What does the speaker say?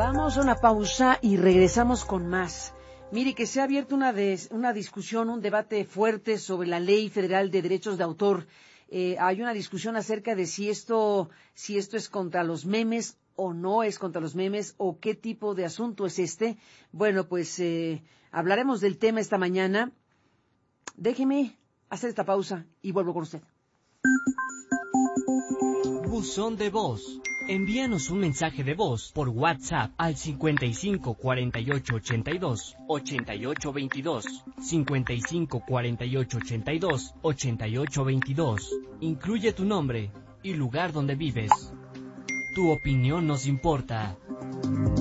Vamos a una pausa y regresamos con más. Mire que se ha abierto una discusión, un debate fuerte sobre la Ley Federal de Derechos de Autor. Hay una discusión acerca de si esto es contra los memes o no es contra los memes, o qué tipo de asunto es este. Bueno, pues hablaremos del tema esta mañana. Déjeme hacer esta pausa y vuelvo con usted. Buzón de voz. Envíanos un mensaje de voz por WhatsApp al 55 48 82 88 22, 55 48 82 88 22. Incluye tu nombre y lugar donde vives. Tu opinión nos importa.